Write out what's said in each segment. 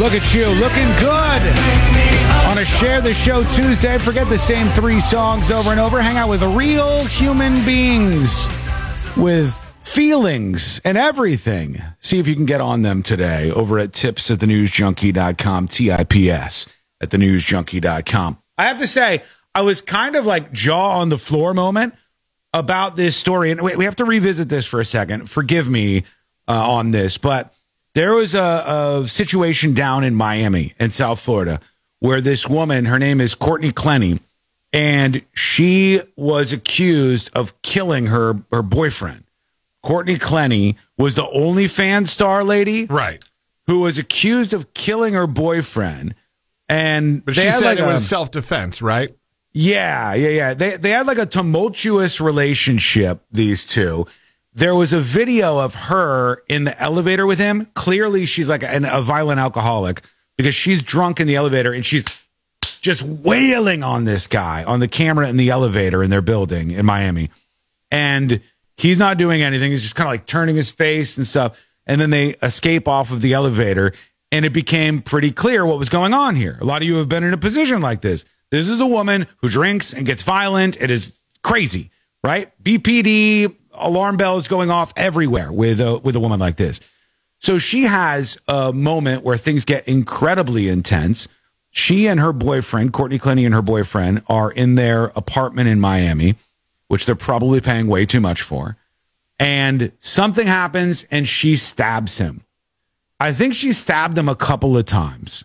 Look at you, looking good on a Share the Show Tuesday. Forget the same 3 songs over and over. Hang out with real human beings with feelings and everything. See if you can get on them today over at tips@thenewsjunkie.com, TIPS at thenewsjunkie.com. I have to say, I was kind of like jaw on the floor moment about this story. And we have to revisit this for a second. Forgive me on this, but there was a situation down in Miami in South Florida where this woman, her name is Courtney Clenny, and she was accused of killing her boyfriend. Courtney Clenny was the OnlyFans star lady, right, who was accused of killing her boyfriend. And but she said it was self-defense, right? Yeah. They had like a tumultuous relationship, these two. There was a video of her in the elevator with him. Clearly, she's like a violent alcoholic because she's drunk in the elevator and she's just wailing on this guy on the camera in the elevator in their building in Miami. And he's not doing anything. He's just kind of like turning his face and stuff. And then they escape off of the elevator. And it became pretty clear what was going on here. A lot of you have been in a position like this. This is a woman who drinks and gets violent. It is crazy, right? BPD, alarm bells going off everywhere with a woman like this. So she has a moment where things get incredibly intense. She and her boyfriend, Courtney Clenny and her boyfriend, are in their apartment in Miami, which they're probably paying way too much for. And something happens and she stabs him. I think she stabbed him a couple of times.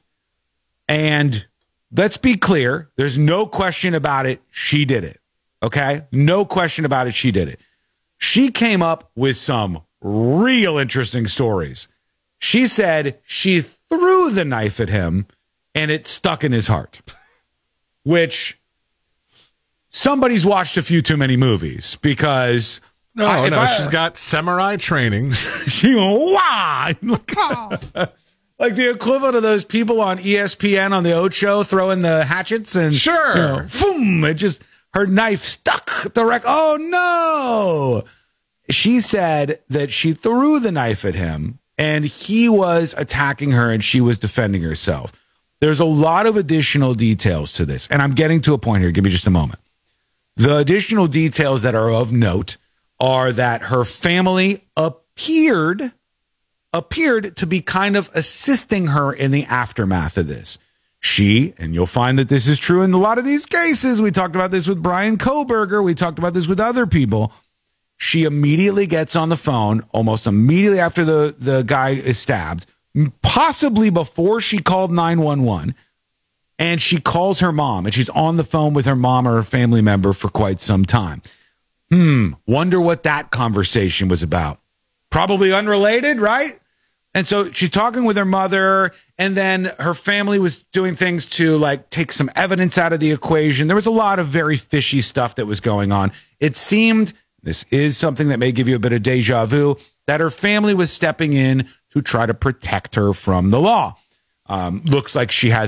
And let's be clear, there's no question about it. She did it. Okay? No question about it. She did it. She came up with some real interesting stories. She said she threw the knife at him and it stuck in his heart, which somebody's watched a few too many movies because... she's got samurai training. She wah! Like the equivalent of those people on ESPN on the Ocho throwing the hatchets and boom! It just her knife stuck direct. Oh no! She said that she threw the knife at him and he was attacking her and she was defending herself. There's a lot of additional details to this, and I'm getting to a point here. Give me just a moment. The additional details that are of note are that her family appeared to be kind of assisting her in the aftermath of this. She, and you'll find that this is true in a lot of these cases. We talked about this with Brian Koberger. We talked about this with other people. She immediately gets on the phone, almost immediately after the guy is stabbed, possibly before she called 911. And she calls her mom, and she's on the phone with her mom or her family member for quite some time. Wonder what that conversation was about. Probably unrelated, right? And so she's talking with her mother, and then her family was doing things to like take some evidence out of the equation. There was a lot of very fishy stuff that was going on. It seemed, this is something that may give you a bit of deja vu, that her family was stepping in to try to protect her from the law. Looks like she has